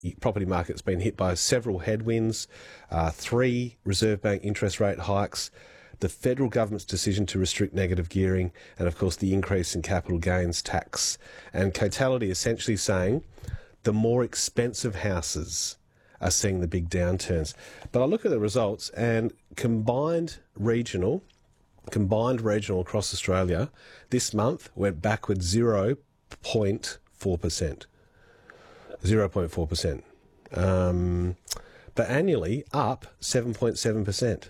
property market's been hit by several headwinds, 3 Reserve Bank interest rate hikes, the federal government's decision to restrict negative gearing, and of course the increase in capital gains tax. And Cotality essentially saying the more expensive houses are seeing the big downturns. But I look at the results, and combined regional across Australia this month went backwards 0.4%. 0.4%. But annually up 7.7%.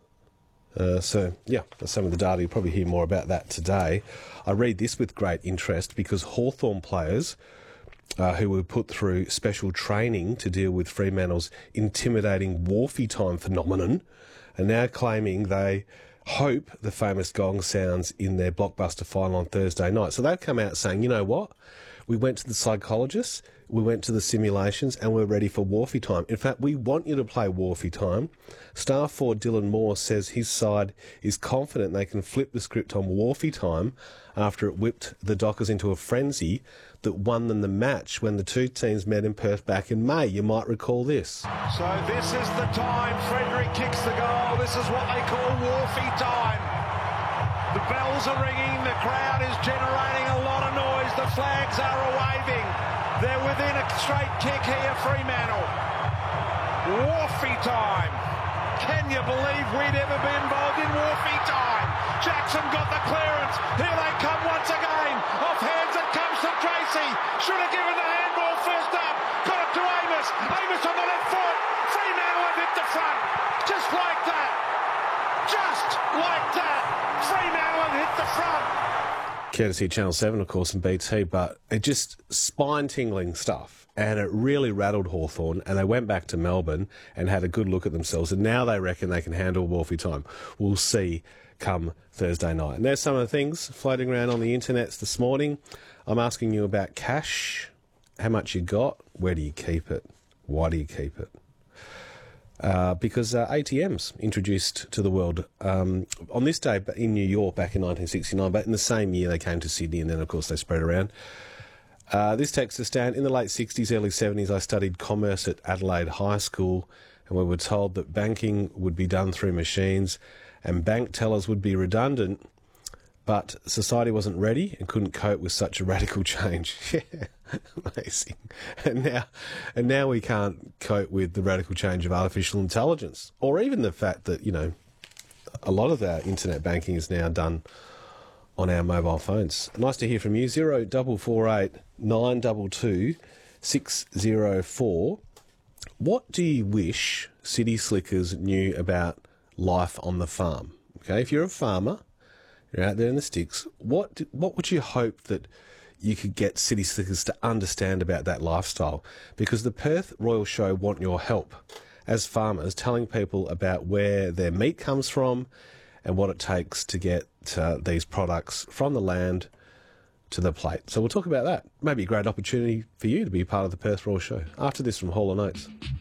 So, yeah, that's some of the data. You'll probably hear more about that today. I read this with great interest because Hawthorn players who were put through special training to deal with Fremantle's intimidating wharfie time phenomenon are now claiming they hope the famous gong sounds in their blockbuster final on Thursday night. So they've come out saying, you know what? We went to the psychologists, we went to the simulations, and we're ready for wharfie time. In fact, we want you to play wharfie time. Staff forward Dylan Moore says his side is confident they can flip the script on wharfie time after it whipped the Dockers into a frenzy that won them the match when the two teams met in Perth back in May. You might recall this. So this is the time Frederick kicks the goal. This is what they call wharfie time. The bells are ringing, the crowd is generating a lot of noise, the flags are waving. They're within a straight kick here, Fremantle. Wharfie time. Can you believe we'd ever be involved in wharfie time? Jackson got the clearance. Here they come once again. Off hands it comes to Tracy. Should have given the handball first up. Got it to Amos. Amos on the left foot. Fremantle have hit the front. Just like that. Just like that. Fremantle have hit the front. Courtesy of Channel 7, of course, and BT, but it just spine-tingling stuff. And it really rattled Hawthorn, and they went back to Melbourne and had a good look at themselves, and now they reckon they can handle wharfie time. We'll see come Thursday night. And there's some of the things floating around on the internet this morning. I'm asking you about cash, how much you got, where do you keep it, why do you keep it? Because ATMs introduced to the world on this day in New York back in 1969, but in the same year they came to Sydney, and then, of course, they spread around. This text us down. In the late 60s, early 70s, I studied commerce at Adelaide High School, and we were told that banking would be done through machines and bank tellers would be redundant, but society wasn't ready and couldn't cope with such a radical change. Yeah, amazing. And now we can't cope with the radical change of artificial intelligence, or even the fact that, you know, a lot of our internet banking is now done on our mobile phones. Nice to hear from you. 0448 922 604. What do you wish City Slickers knew about life on the farm? Okay, if you're a farmer, you're out there in the sticks, what would you hope that you could get City Slickers to understand about that lifestyle? Because the Perth Royal Show want your help as farmers, telling people about where their meat comes from and what it takes to get these products from the land to the plate. So we'll talk about that. Maybe a great opportunity for you to be part of the Perth Royal Show. After this from Hall & Oates.